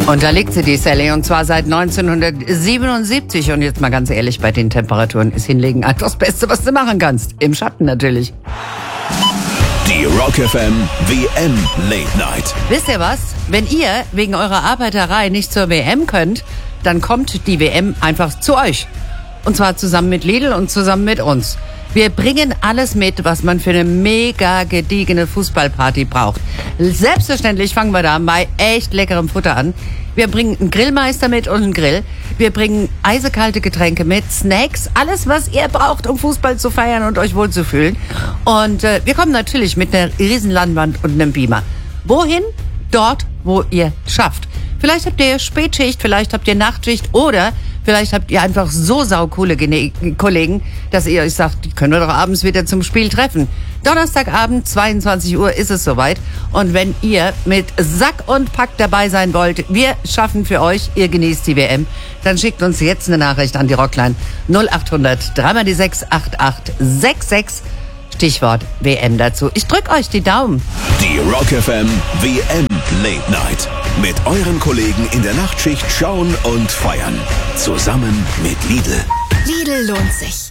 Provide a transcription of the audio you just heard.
Und da liegt sie, die Sally, und zwar seit 1977. Und jetzt mal ganz ehrlich, bei den Temperaturen ist Hinlegen einfach das Beste, was du machen kannst. Im Schatten natürlich. Die Rock FM WM Late Night. Wisst ihr was? Wenn ihr wegen eurer Arbeiterei nicht zur WM könnt, dann kommt die WM einfach zu euch. Und zwar zusammen mit Lidl und zusammen mit uns. Wir bringen alles mit, was man für eine mega gediegene Fußballparty braucht. Selbstverständlich fangen wir da bei echt leckerem Futter an. Wir bringen einen Grillmeister mit und einen Grill. Wir bringen eisekalte Getränke mit, Snacks, alles, was ihr braucht, um Fußball zu feiern und euch wohlzufühlen. Und wir kommen natürlich mit einer Riesenleinwand und einem Beamer. Wohin? Dort, wo ihr schafft. Vielleicht habt ihr Spätschicht, vielleicht habt ihr Nachtschicht oder vielleicht habt ihr einfach so saucoole Kollegen, dass ihr euch sagt, die können wir doch abends wieder zum Spiel treffen. Donnerstagabend, 22 Uhr ist es soweit. Und wenn ihr mit Sack und Pack dabei sein wollt, wir schaffen für euch, ihr genießt die WM, dann schickt uns jetzt eine Nachricht an die Rockline 0800 3x6 8866. Stichwort WM dazu. Ich drück euch die Daumen. Die Rock FM WM Late Night. Mit euren Kollegen in der Nachtschicht schauen und feiern. Zusammen mit Lidl. Lidl lohnt sich.